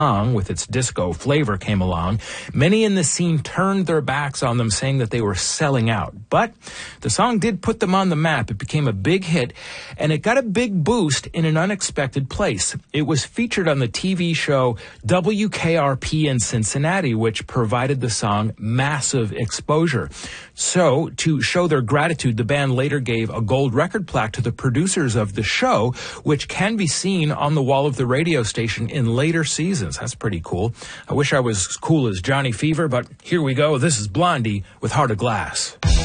with its disco flavor came along, many in the scene turned their backs on them, saying that they were selling out. But the song did put them on the map. It became a big hit, and it got a big boost in an unexpected place. It was featured on the TV show WKRP in Cincinnati, which provided the song massive exposure. So, to show their gratitude, the band later gave a gold record plaque to the producers of the show, which can be seen on the wall of the radio station in later seasons. That's pretty cool. I wish I was as cool as Johnny Fever, but here we go. This is Blondie with Heart of Glass.